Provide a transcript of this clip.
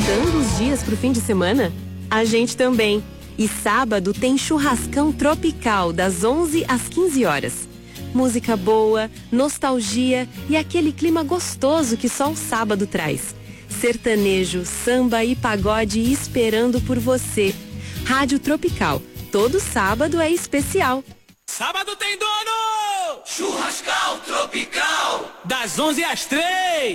contando os dias pro fim de semana? A gente também. E sábado tem churrascão tropical das 11 às 15 horas. Música boa, nostalgia e aquele clima gostoso que só o sábado traz. Sertanejo, samba e pagode esperando por você. Rádio Tropical. Todo sábado é especial. Sábado tem dono! Churrascão Tropical! Das 11 às 3!